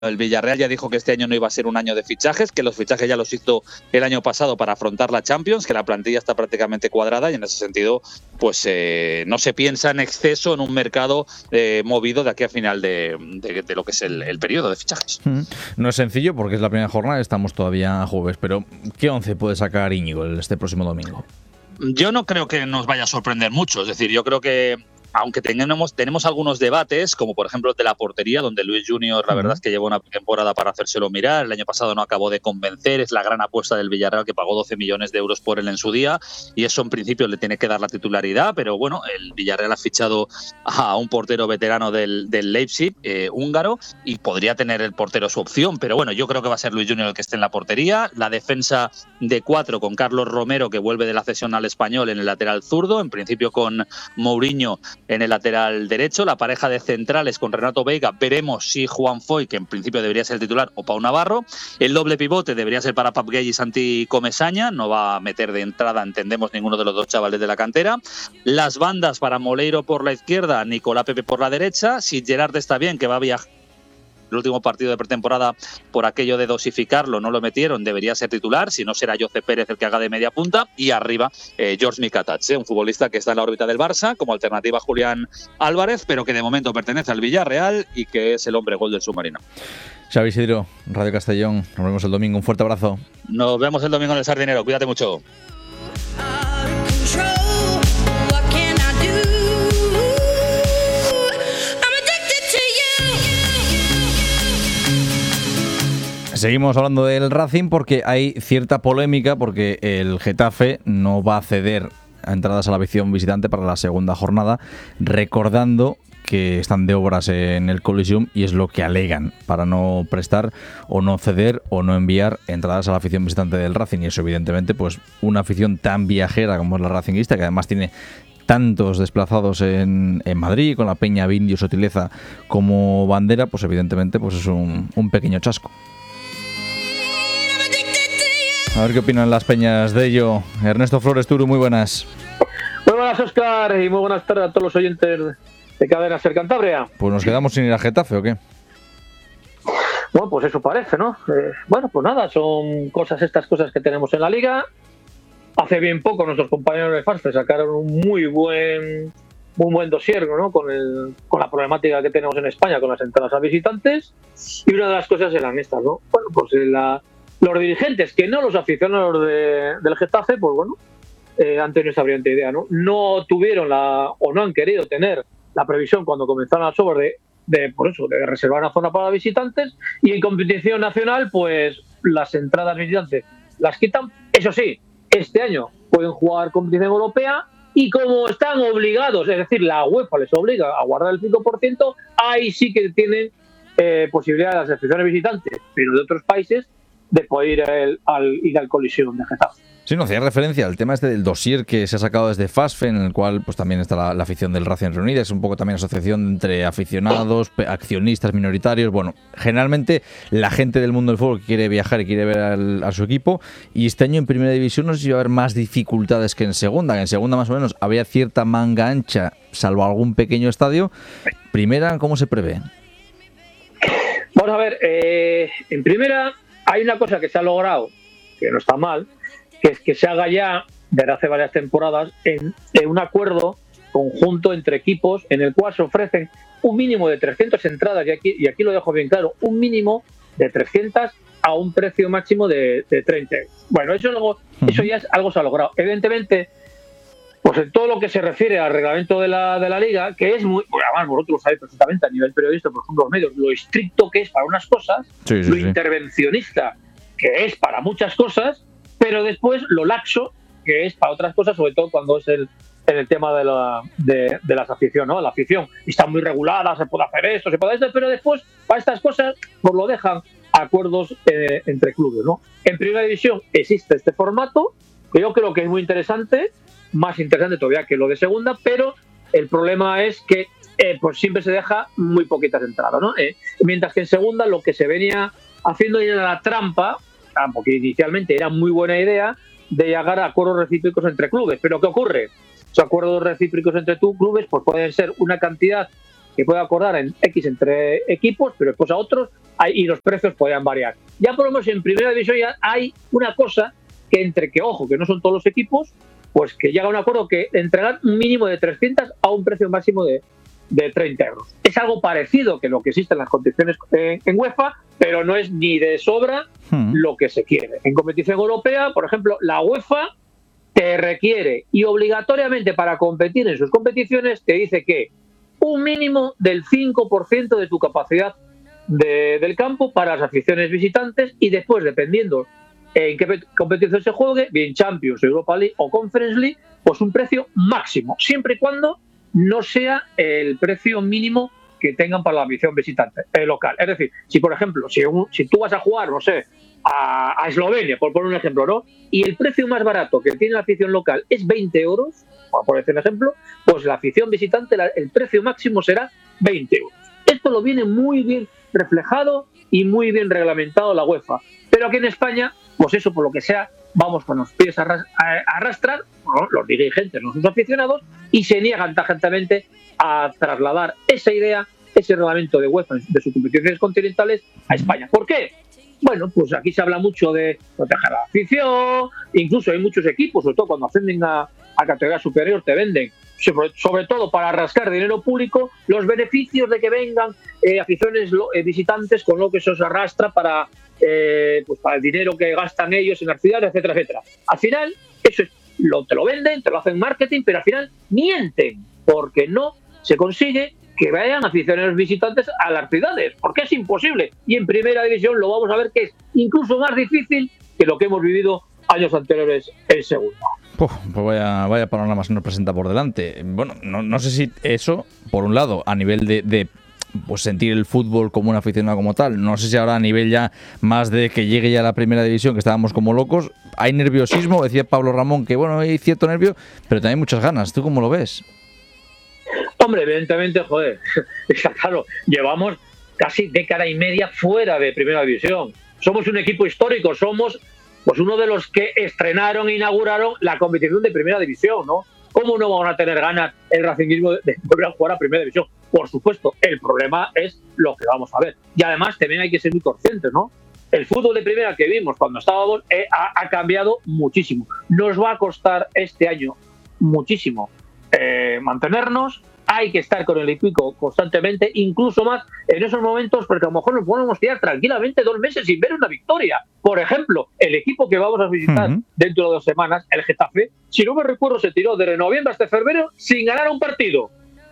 El Villarreal ya dijo que este año no iba a ser un año de fichajes, que los fichajes ya los hizo el año pasado para afrontar la Champions, que la plantilla está prácticamente cuadrada y en ese sentido pues no se piensa en exceso en un mercado movido de aquí a final de lo que es el periodo de fichajes. No es sencillo porque es la primera jornada, estamos todavía a jueves, pero ¿qué 11 puede sacar Íñigo este próximo domingo? Yo no creo que nos vaya a sorprender mucho, es decir, yo creo que aunque tenemos algunos debates, como por ejemplo el de la portería, donde Luis Junior la verdad es que lleva una temporada para hacérselo mirar, el año pasado no acabó de convencer, es la gran apuesta del Villarreal que pagó 12 millones de euros por él en su día, y eso en principio le tiene que dar la titularidad, pero bueno, el Villarreal ha fichado a un portero veterano del Leipzig, húngaro, y podría tener el portero su opción, pero bueno, yo creo que va a ser Luis Junior el que esté en la portería, la defensa de 4 con Carlos Romero, que vuelve de la cesión al Español en el lateral zurdo, en principio con Mourinho en el lateral derecho, la pareja de centrales con Renato Veiga, veremos si Juan Foy, que en principio debería ser el titular, o Pau Navarro, el doble pivote debería ser para Pap Gay y Santi Comesaña, no va a meter de entrada, entendemos, ninguno de los dos chavales de la cantera, las bandas para Moleiro por la izquierda, Nicolás Pepe por la derecha, si Gerard está bien, que va a viajar el último partido de pretemporada por aquello de dosificarlo, no lo metieron, debería ser titular, si no será José Pérez el que haga de media punta, y arriba George Mikatache, un futbolista que está en la órbita del Barça como alternativa a Julián Álvarez, pero que de momento pertenece al Villarreal y que es el hombre gol del submarino. Xavi Isidro, Radio Castellón, nos vemos el domingo, un fuerte abrazo. Nos vemos el domingo en el Sardinero, cuídate mucho. Seguimos hablando del Racing porque hay cierta polémica porque el Getafe no va a ceder a entradas a la afición visitante para la segunda jornada, recordando que están de obras en el Coliseum y es lo que alegan para no prestar o no ceder o no enviar entradas a la afición visitante del Racing, y eso evidentemente pues una afición tan viajera como es la racinguista, que además tiene tantos desplazados en Madrid, con la Peña Vindio Sotileza como bandera, pues evidentemente pues es un pequeño chasco. A ver qué opinan las peñas de ello. Ernesto Flores Turu, muy buenas. Muy buenas, Óscar, y muy buenas tardes a todos los oyentes de Cadena Ser Cantabria. Pues nos quedamos sin ir a Getafe, ¿o qué? Bueno, pues eso parece, ¿no? Bueno, pues nada, son estas cosas que tenemos en la Liga. Hace bien poco nuestros compañeros de FASFE sacaron un muy buen dossier, ¿no? Con la problemática que tenemos en España con las entradas a visitantes. Y una de las cosas eran estas, ¿no? Bueno, pues los dirigentes, que no los aficionados del Getafe, pues bueno, han tenido esta brillante idea, ¿no? No tuvieron o no han querido tener la previsión cuando comenzaron las obras de reservar una zona para visitantes, y en competición nacional, pues las entradas visitantes las quitan. Eso sí, este año pueden jugar competición europea y como están obligados, es decir, la UEFA les obliga a guardar el 5%, ahí sí que tienen posibilidad de las aficiones visitantes, pero de otros países, de poder ir al Coliseum de Getafe. Sí, no, hacía referencia al tema del dossier que se ha sacado desde FASFE, en el cual pues también está la afición del Racing reunida, es un poco también asociación entre aficionados, accionistas minoritarios, bueno, generalmente la gente del mundo del fútbol que quiere viajar y quiere ver a su equipo, y este año en Primera División no sé si va a haber más dificultades que en Segunda más o menos había cierta manga ancha, salvo algún pequeño estadio. Primera, ¿cómo se prevé? Vamos a ver, en Primera hay una cosa que se ha logrado, que no está mal, que es que se haga ya, desde hace varias temporadas, en un acuerdo conjunto entre equipos en el cual se ofrecen un mínimo de 300 entradas, y aquí lo dejo bien claro, un mínimo de 300 a un precio máximo de 30 euros. Bueno, eso ya es algo que se ha logrado. Evidentemente, pues en todo lo que se refiere al reglamento de la Liga, que es muy, además vosotros lo sabéis perfectamente a nivel periodista, por ejemplo, los medios, lo estricto que es para unas cosas, lo intervencionista que es para muchas cosas, pero después lo laxo que es para otras cosas, sobre todo cuando es en el tema de las aficiones, ¿no? La afición está muy regulada, se puede hacer esto, pero después para estas cosas pues lo dejan a acuerdos entre clubes, ¿no? En Primera División existe este formato que yo creo que es muy interesante, más interesante todavía que lo de Segunda, pero el problema es que pues siempre se deja muy poquitas entradas, ¿no? Mientras que en Segunda lo que se venía haciendo era la trampa, porque inicialmente era muy buena idea, de llegar a acuerdos recíprocos entre clubes. Pero ¿qué ocurre? Esos acuerdos recíprocos entre clubes pues pueden ser una cantidad que puede acordar en X entre equipos, pero después a otros y los precios podrían variar. Ya por lo menos en primera división ya hay una cosa que ojo, que no son todos los equipos, pues que llega a un acuerdo que entregan un mínimo de 300 a un precio máximo de 30 euros. Es algo parecido que lo que existe en las competiciones en UEFA, pero no es ni de sobra lo que se quiere. En competición europea, por ejemplo, la UEFA te requiere y obligatoriamente para competir en sus competiciones te dice que un mínimo del 5% de tu capacidad del campo para las aficiones visitantes y después, dependiendo en qué competición se juegue, bien Champions, Europa League o Conference League, pues un precio máximo, siempre y cuando no sea el precio mínimo que tengan para la afición visitante local. Es decir, si por ejemplo, si tú vas a jugar, no sé, a Eslovenia, por poner un ejemplo, ¿no? Y el precio más barato que tiene la afición local es 20 euros, por decir un ejemplo, pues la afición visitante, el precio máximo será 20 euros. Esto lo viene muy bien reflejado y muy bien reglamentado la UEFA. Pero aquí en España, pues eso, por lo que sea, vamos con los pies a arrastrar, ¿no? Los dirigentes, los aficionados, y se niegan tajantemente a trasladar esa idea, ese reglamento de UEFA de sus competiciones continentales a España. ¿Por qué? Bueno, pues aquí se habla mucho de proteger a la afición, incluso hay muchos equipos, sobre todo cuando ascienden a categoría superior, te venden, sobre todo para rascar dinero público, los beneficios de que vengan aficiones visitantes, con lo que eso se arrastra para el dinero que gastan ellos en las ciudades, etcétera, etcétera. Al final, eso te lo venden, te lo hacen marketing, pero al final mienten, porque no se consigue que vayan aficionados visitantes a las ciudades, porque es imposible. Y en primera división lo vamos a ver que es incluso más difícil que lo que hemos vivido años anteriores en segunda. Pues vaya panorama se nos presenta por delante. Bueno, no sé si eso, por un lado, a nivel de pues sentir el fútbol como un aficionado como tal, no sé si ahora a nivel ya más de que llegue ya a la primera división, que estábamos como locos, hay nerviosismo, decía Pablo Ramón que bueno, hay cierto nervio, pero también muchas ganas. ¿Tú cómo lo ves? Hombre, evidentemente, joder, está claro, llevamos casi década y media fuera de primera división. Somos un equipo histórico, somos pues uno de los que estrenaron e inauguraron la competición de primera división, ¿no? ¿Cómo no van a tener ganas el racinguismo de volver a jugar a primera división? Por supuesto, el problema es lo que vamos a ver. Y además también hay que ser muy conscientes, ¿no? El fútbol de primera que vimos cuando estábamos ha cambiado muchísimo. Nos va a costar este año muchísimo mantenernos. Hay que estar con el equipo constantemente, incluso más en esos momentos, porque a lo mejor nos podemos tirar tranquilamente 2 meses sin ver una victoria. Por ejemplo, el equipo que vamos a visitar dentro de 2 semanas, el Getafe, si no me recuerdo, se tiró desde noviembre hasta febrero sin ganar un partido.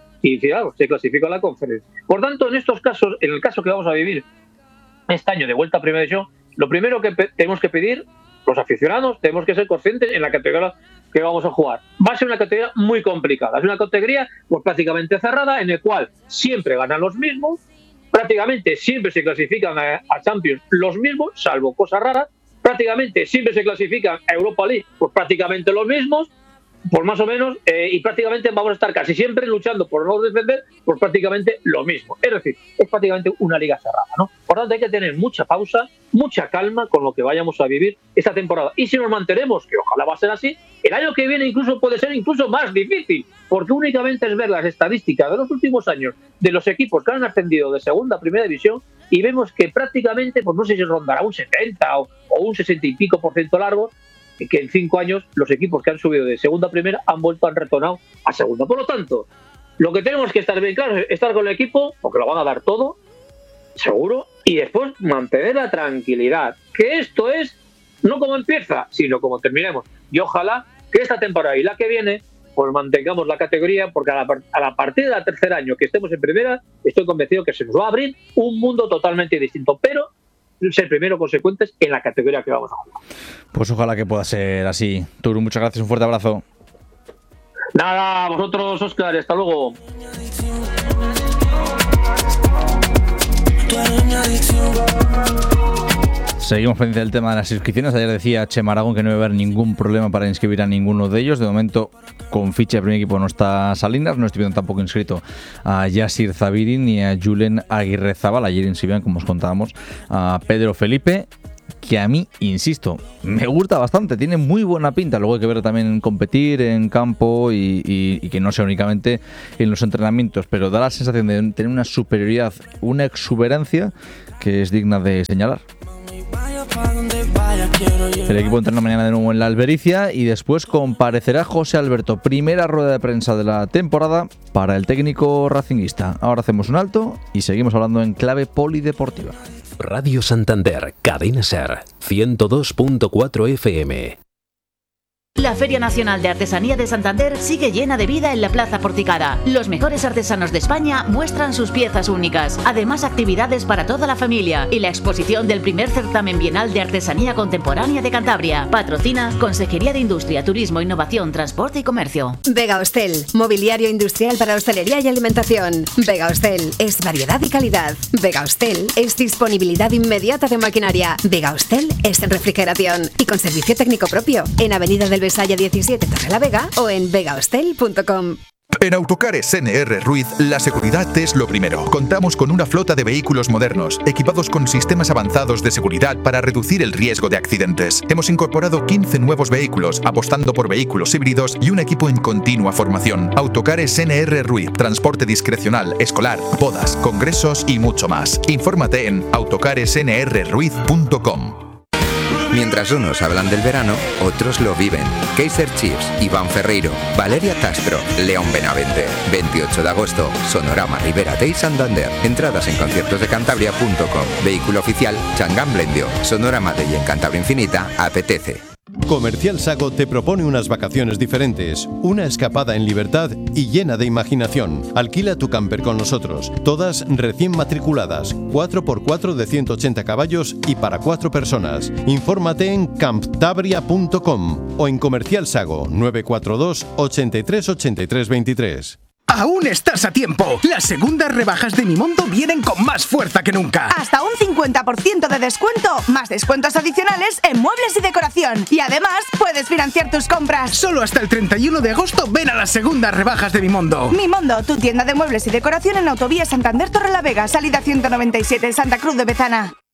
Y claro, se clasificó a la conferencia. Por tanto, en estos casos, en el caso que vamos a vivir este año de vuelta a primera división, lo primero que tenemos que pedir, los aficionados, tenemos que ser conscientes en la categoría que vamos a jugar. Va a ser una categoría muy complicada. Es una categoría pues, prácticamente cerrada, en la cual siempre ganan los mismos, prácticamente siempre se clasifican a Champions los mismos, salvo cosas raras, prácticamente siempre se clasifican a Europa League, pues prácticamente los mismos, pues más o menos, y prácticamente vamos a estar casi siempre luchando por no defender, pues prácticamente lo mismo. Es decir, es prácticamente una liga cerrada, ¿no? Por tanto, hay que tener mucha pausa, mucha calma con lo que vayamos a vivir esta temporada. Y si nos mantenemos, que ojalá va a ser así, el año que viene incluso puede ser incluso más difícil, porque únicamente es ver las estadísticas de los últimos años de los equipos que han ascendido de segunda a primera división y vemos que prácticamente, pues no sé si rondará un 70 o un 60 y pico % largo, que en 5 años los equipos que han subido de segunda a primera han retornado a segunda. Por lo tanto, lo que tenemos que estar bien claro es estar con el equipo, porque lo van a dar todo, seguro, y después mantener la tranquilidad, que esto es no como empieza, sino como terminemos. Y ojalá que esta temporada y la que viene pues mantengamos la categoría, porque a la partir del tercer año que estemos en primera, estoy convencido que se nos va a abrir un mundo totalmente distinto, pero ser primero consecuentes en la categoría que vamos a jugar. Pues ojalá que pueda ser así. Turu, muchas gracias, un fuerte abrazo. Nada, a vosotros, Óscar, hasta luego. Seguimos pendiente del tema de las inscripciones. Ayer decía Chema Aragón que no iba a haber ningún problema para inscribir a ninguno de ellos. De momento, con ficha de primer equipo no está Salinas. No estoy viendo tampoco inscrito a Yasir Zabiri ni a Julen Aguirre Zabal. Ayer inscribían, como os contábamos, a Pedro Felipe que a mí, insisto, me gusta bastante, tiene muy buena pinta. Luego hay que ver también competir en campo y que no sea únicamente en los entrenamientos, pero da la sensación de tener una superioridad, una exuberancia que es digna de señalar. El equipo entrena mañana de nuevo en la Albericia y después comparecerá José Alberto. Primera rueda de prensa de la temporada para el técnico racinguista. Ahora hacemos un alto y seguimos hablando en clave polideportiva. Radio Santander, Cadena Ser, 102.4 FM. La Feria Nacional de Artesanía de Santander sigue llena de vida en la Plaza Porticada. Los mejores artesanos de España muestran sus piezas únicas. Además, actividades para toda la familia y la exposición del primer certamen bienal de artesanía contemporánea de Cantabria. Patrocina Consejería de Industria, Turismo, Innovación, Transporte y Comercio. Vega Hostel, mobiliario industrial para hostelería y alimentación. Vega Hostel es variedad y calidad. Vega Hostel es disponibilidad inmediata de maquinaria. Vega Hostel es refrigeración y con servicio técnico propio. En Avenida del Besaya 17, Torrelavega o en vegahostel.com. En Autocares NR Ruiz, la seguridad es lo primero. Contamos con una flota de vehículos modernos, equipados con sistemas avanzados de seguridad para reducir el riesgo de accidentes. Hemos incorporado 15 nuevos vehículos, apostando por vehículos híbridos y un equipo en continua formación. Autocares NR Ruiz, transporte discrecional, escolar, bodas, congresos y mucho más. Infórmate en autocaresnrruiz.com. Mientras unos hablan del verano, otros lo viven. Kaiser Chiefs, Iván Ferreiro, Valeria Castro, León Benavente. 28 de agosto, Sonorama Ribera y Santander. Entradas en conciertosdecantabria.com. Vehículo oficial, Changán Blendio. Sonorama de y en Cantabria Infinita, apetece. Comercial Sago te propone unas vacaciones diferentes, una escapada en libertad y llena de imaginación. Alquila tu camper con nosotros, todas recién matriculadas, 4x4 de 180 caballos y para 4 personas. Infórmate en camptabria.com o en Comercial Sago 942 83 83 23. ¡Aún estás a tiempo! Las segundas rebajas de Mimondo vienen con más fuerza que nunca. Hasta un 50% de descuento, más descuentos adicionales en muebles y decoración. Y además, puedes financiar tus compras. Solo hasta el 31 de agosto ven a las segundas rebajas de Mimondo. Mimondo, tu tienda de muebles y decoración en Autovía Santander Torrelavega, salida 197, Santa Cruz de Bezana.